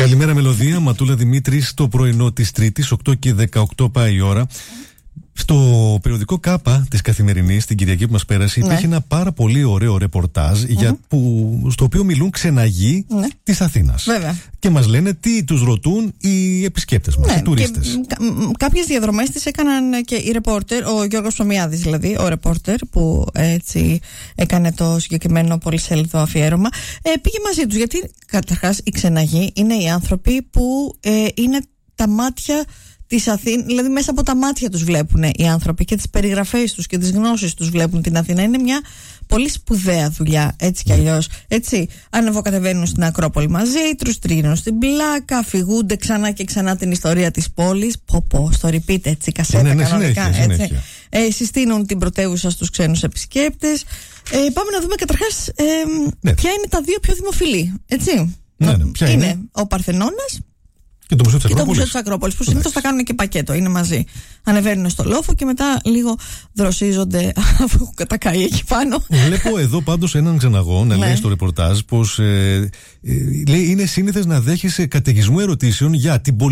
Καλημέρα, Μελωδία. Ματούλα Δημήτρη, το πρωινό της Τρίτης, 8 και 18 πάει η ώρα. Στο περιοδικό ΚΑΠΑ της Καθημερινής, την Κυριακή που μας πέρασε, υπήρχε ένα πάρα πολύ ωραίο ρεπορτάζ στο οποίο μιλούν ξεναγοί της Αθήνας. Βέβαια. Και μας λένε τι τους ρωτούν οι επισκέπτες μας, οι τουρίστες. Κάποιες διαδρομές τις έκαναν και οι ρεπόρτερ, ο Γιώργος Ψωμιάδης δηλαδή, ο ρεπόρτερ που έτσι έκανε το συγκεκριμένο πολυσέλιδο αφιέρωμα. Πήγε μαζί τους, γιατί καταρχάς οι ξεναγοί είναι οι άνθρωποι που είναι τα μάτια της Αθήνας, δηλαδή μέσα από τα μάτια τους βλέπουν οι άνθρωποι και τις περιγραφές τους και τις γνώσεις τους βλέπουν την Αθήνα. Είναι μια πολύ σπουδαία δουλειά, έτσι κι αλλιώς. Έτσι, ανεβοκατεβαίνουν στην Ακρόπολη μαζί, τους τριγυρνούν στην πλάκα, αφηγούνται ξανά και ξανά την ιστορία της πόλης. Στο repeat, έτσι, κασέτα κανονικά. Συνέχεια. Συστήνουν την πρωτεύουσα στους ξένους επισκέπτες. Πάμε να δούμε καταρχάς ποια είναι τα δύο πιο δημοφιλή. Έτσι. Ποια είναι ο Παρθενώνας και το Μουσείο της Ακρόπολης, που συνήθως θα κάνουν και πακέτο, είναι μαζί. Ανεβαίνουν στο λόφο και μετά λίγο δροσίζονται αφού έχουν κατακαεί εκεί πάνω. Βλέπω εδώ πάντως έναν ξεναγό να λέει στο ρεπορτάζ πως λέει είναι σύνηθες να δέχεσαι καταιγισμό ερωτήσεων για την